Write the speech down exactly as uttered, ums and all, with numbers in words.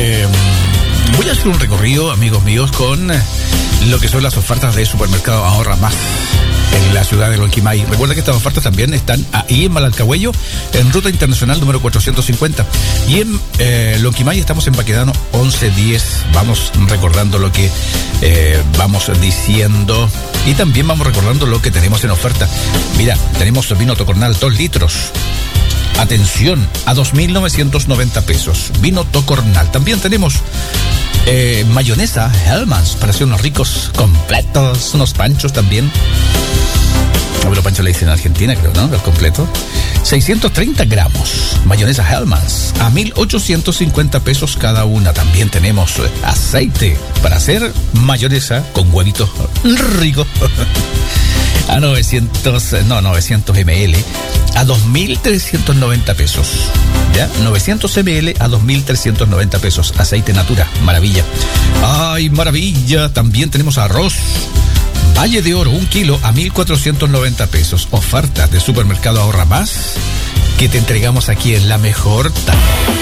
eh, voy a hacer un recorrido, amigos míos, con lo que son las ofertas de Supermercado Ahorra Más en la ciudad de Lonquimay. Recuerda que estas ofertas también están ahí en Malalcahuello, en Ruta Internacional número cuatrocientos cincuenta. Y en eh, Lonquimay estamos en Baquedano once diez. Vamos recordando lo que eh, vamos diciendo. Y también vamos recordando lo que tenemos en oferta. Mira, tenemos vino Tocornal dos litros. Atención, a dos mil novecientos noventa pesos. Vino Tocornal. También tenemos eh, mayonesa Hellmann's para hacer unos ricos completos, unos panchos también. A los panchos le dicen en Argentina, creo, ¿no? El completo. seiscientos treinta gramos. Mayonesa Hellmann's a mil ochocientos cincuenta pesos cada una. También tenemos aceite para hacer mayonesa con huevito rico. A novecientos, no, novecientos mililitros a dos mil trescientos noventa pesos. ¿Ya? novecientos mililitros a dos mil trescientos noventa pesos. Aceite Natura, maravilla. ¡Ay, maravilla! También tenemos arroz Valle de Oro, un kilo a mil cuatrocientos noventa pesos. Oferta de Supermercado Ahorra Más que te entregamos aquí en La Mejor Tarde.